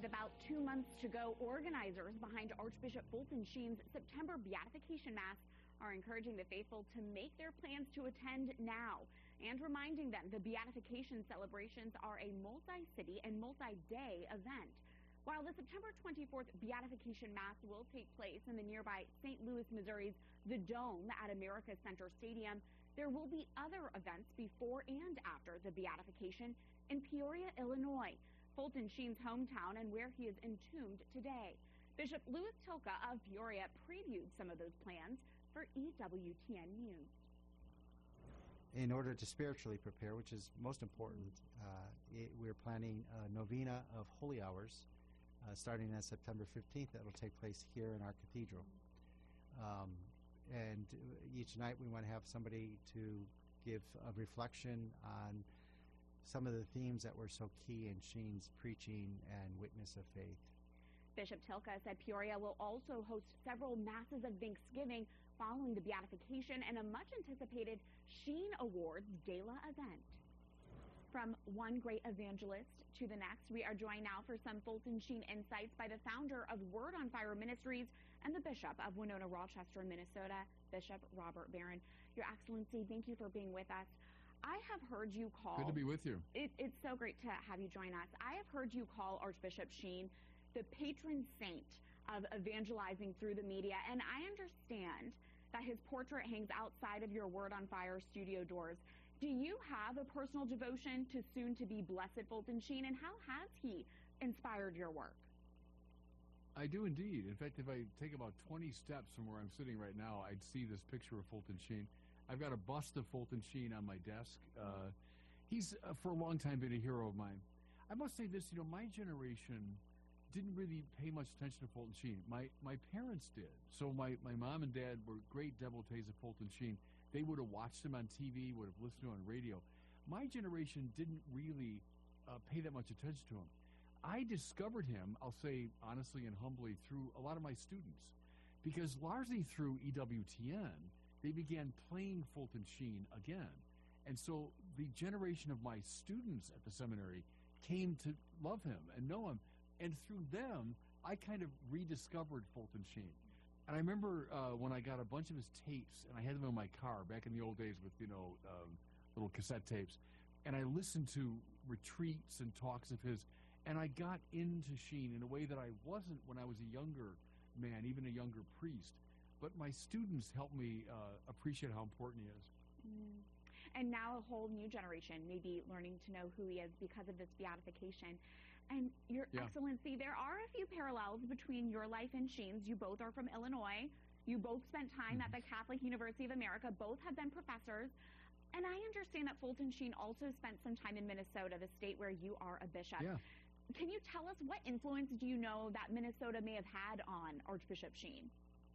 about 2 months to go, organizers behind Archbishop Fulton Sheen's September Beatification Mass are encouraging the faithful to make their plans to attend now and reminding them the beatification celebrations are a multi-city and multi-day event. While the September 24th Beatification Mass will take place in the nearby St. Louis, Missouri's The Dome at America Center Stadium, there will be other events before and after the beatification in Peoria, Illinois, Fulton Sheen's hometown and where he is entombed today. Bishop Louis Tilka of Peoria previewed some of those plans for EWTN News. In order to spiritually prepare, which is most important, we're planning a novena of holy hours starting on September 15th. That will take place here in our cathedral. And each night we want to have somebody to give a reflection on some of the themes that were so key in Sheen's preaching and witness of faith. Bishop Tilka said Peoria will also host several masses of Thanksgiving following the beatification and a much-anticipated Sheen Awards Gala event. From one great evangelist to the next, we are joined now for some Fulton Sheen insights by the founder of Word on Fire Ministries and the Bishop of Winona, Rochester, Minnesota, Bishop Robert Barron. Your Excellency, thank you for being with us. I have heard you call... Good to be with you. It's so great to have you join us. I have heard you call Archbishop Sheen the patron saint of evangelizing through the media, and I understand that his portrait hangs outside of your Word on Fire studio doors. Do you have a personal devotion to soon-to-be Blessed Fulton Sheen, and how has he inspired your work? I do indeed. In fact, if I take about 20 steps from where I'm sitting right now, I'd see this picture of Fulton Sheen. I've got a bust of Fulton Sheen on my desk. He's, for a long time, been a hero of mine. I must say this, my generation didn't really pay much attention to Fulton Sheen. My parents did. So my mom and dad were great devotees of Fulton Sheen. They would have watched him on TV, would have listened to him on radio. My generation didn't really pay that much attention to him. I discovered him, I'll say honestly and humbly, through a lot of my students. Because largely through EWTN, they began playing Fulton Sheen again. And so the generation of my students at the seminary came to love him and know him. And through them, I kind of rediscovered Fulton Sheen. And I remember when I got a bunch of his tapes, and I had them in my car back in the old days with, little cassette tapes. And I listened to retreats and talks of his, and I got into Sheen in a way that I wasn't when I was a younger man, even a younger priest. But my students helped me appreciate how important he is. And now a whole new generation may be learning to know who he is because of this beatification. And Your Excellency, there are a few parallels between your life and Sheen's. You both are from Illinois. You both spent time at the Catholic University of America. Both have been professors. And I understand that Fulton Sheen also spent some time in Minnesota, the state where you are a bishop. Yeah. Can you tell us what influence do you know that Minnesota may have had on Archbishop Sheen?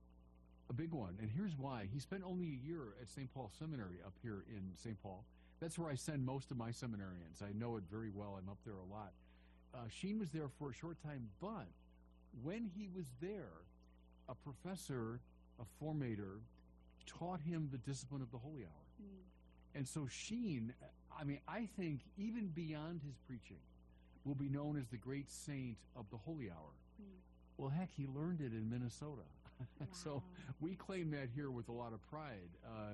A big one, and here's why. He spent only a year at St. Paul Seminary up here in St. Paul. That's where I send most of my seminarians. I know it very well. I'm up there a lot. Sheen was there for a short time, but when he was there, a professor, a formator, taught him the discipline of the Holy Hour. And so Sheen, I think even beyond his preaching, will be known as the great saint of the Holy Hour. Well, heck, he learned it in Minnesota. Wow. So we claim that here with a lot of pride.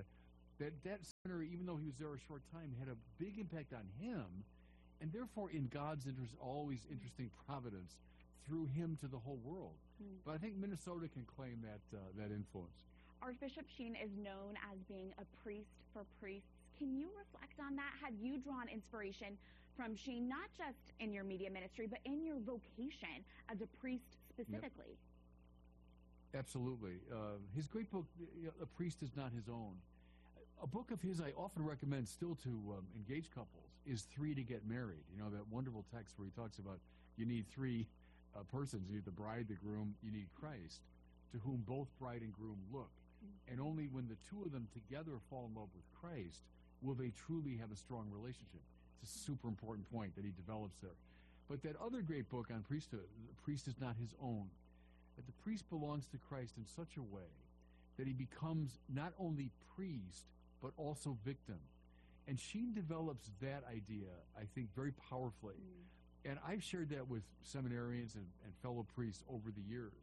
That seminary, even though he was there a short time, had a big impact on him, and therefore in God's interest, always interesting providence through him to the whole world. But I think Minnesota can claim that influence. Archbishop Sheen is known as being a priest for priests. Can you reflect on that? Have you drawn inspiration from Sheen, not just in your media ministry, but in your vocation as a priest specifically? Yep. Absolutely. His great book, A Priest Is Not His Own. A book of his I often recommend still to engaged couples is Three to Get Married. That wonderful text where he talks about you need three persons. You need the bride, the groom, you need Christ, to whom both bride and groom look. And only when the two of them together fall in love with Christ will they truly have a strong relationship. It's a super important point that he develops there. But that other great book on priesthood, The Priest Is Not His Own, that the priest belongs to Christ in such a way that he becomes not only priest, but also victim. And Sheen develops that idea, I think, very powerfully. And I've shared that with seminarians and fellow priests over the years.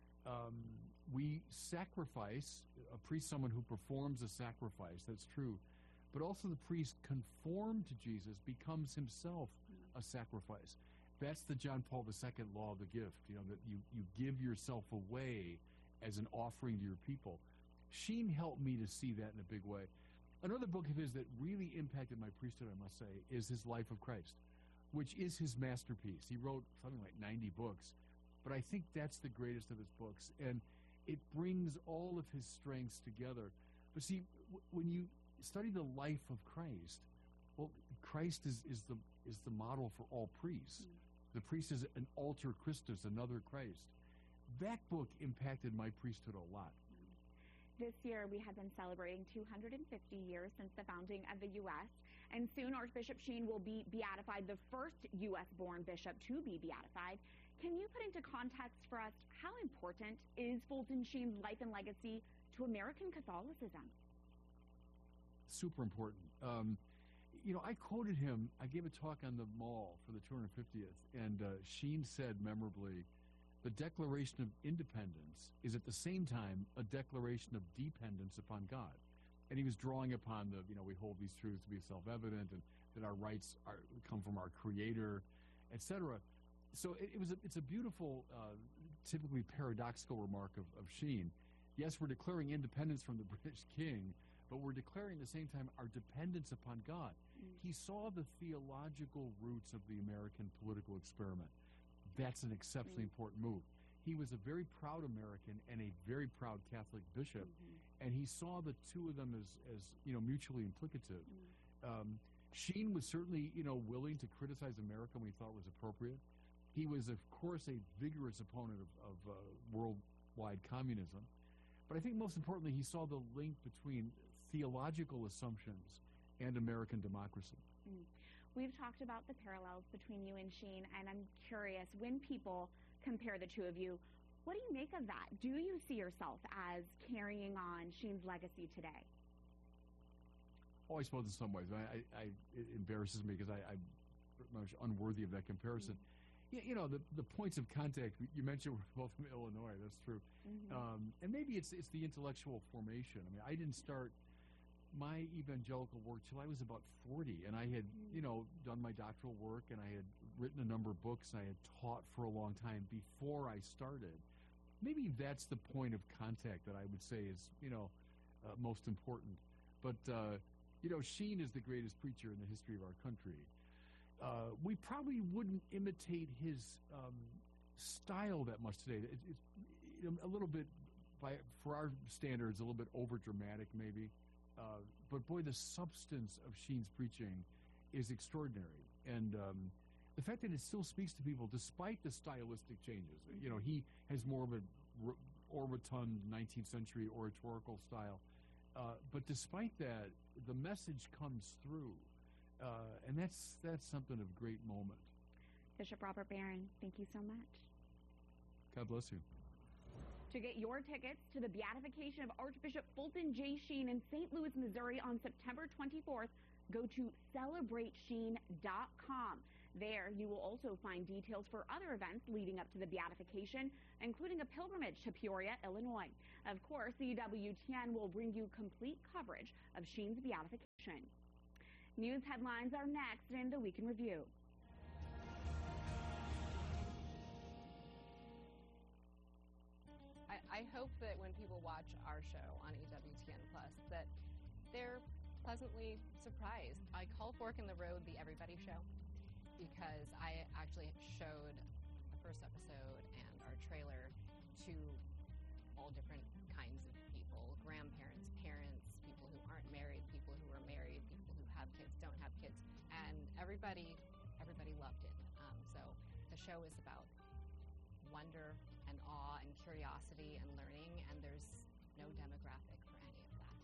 We sacrifice, a priest, someone who performs a sacrifice, that's true. But also the priest conformed to Jesus becomes himself a sacrifice. That's the John Paul II law of the gift, that you give yourself away as an offering to your people. Sheen helped me to see that in a big way. Another book of his that really impacted my priesthood, I must say, is his Life of Christ, which is his masterpiece. He wrote something like 90 books, but I think that's the greatest of his books, and it brings all of his strengths together. But see, when you study the life of Christ, well, Christ is the model for all priests. The priest is an alter Christus, another Christ. That book impacted my priesthood a lot. This year, we have been celebrating 250 years since the founding of the U.S., and soon Archbishop Sheen will be beatified, the first U.S.-born bishop to be beatified. Can you put into context for us how important is Fulton Sheen's life and legacy to American Catholicism? Super important. I quoted him. I gave a talk on the Mall for the 250th, and Sheen said memorably, "The Declaration of Independence is at the same time a declaration of dependence upon God." And he was drawing upon we hold these truths to be self-evident, and that our rights come from our Creator, etc. So it's a beautiful, typically paradoxical remark of Sheen. Yes, we're declaring independence from the British king, but we're declaring at the same time our dependence upon God. He saw the theological roots of the American political experiment. That's an exceptionally important move. He was a very proud American and a very proud Catholic bishop, and he saw the two of them as mutually implicative. Sheen was certainly willing to criticize America when he thought it was appropriate. He was, of course, a vigorous opponent of worldwide communism. But I think most importantly, he saw the link between theological assumptions and American democracy. We've talked about the parallels between you and Sheen, and I'm curious, when people compare the two of you, what do you make of that? Do you see yourself as carrying on Sheen's legacy today? Oh, I suppose in some ways. It embarrasses me because I'm pretty much unworthy of that comparison. The points of contact, you mentioned we're both from Illinois, that's true. And maybe it's the intellectual formation. I mean, I didn't start my evangelical work till I was about 40, and I had, done my doctoral work, and I had written a number of books, and I had taught for a long time before I started. Maybe that's the point of contact that I would say is, most important. But, Sheen is the greatest preacher in the history of our country. We probably wouldn't imitate his style that much today. It's a little bit, for our standards, a little bit over-dramatic maybe. But boy, the substance of Sheen's preaching is extraordinary. And the fact that it still speaks to people despite the stylistic changes. He has more of a orotund 19th century oratorical style. But despite that, the message comes through. And that's something of great moment. Bishop Robert Barron, thank you so much. God bless you. To get your tickets to the beatification of Archbishop Fulton J. Sheen in St. Louis, Missouri on September 24th, go to celebratesheen.com. There, you will also find details for other events leading up to the beatification, including a pilgrimage to Peoria, Illinois. Of course, EWTN will bring you complete coverage of Sheen's beatification. News headlines are next in the Week in Review. I hope that when people watch our show on EWTN Plus, that they're pleasantly surprised. I call Fork in the Road the Everybody Show because I actually showed the first episode and our trailer to all different kinds of people: grandparents, parents, people who aren't married, people who are married, people who have kids, don't have kids, and everybody loved it. So the show is about wonder and awe and curiosity and learning, and there's no demographic for